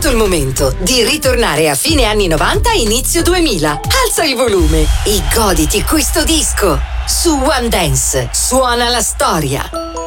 arrivato il momento di ritornare a fine anni 90 inizio 2000. Alza il volume e goditi questo disco. Su One Dance suona la storia.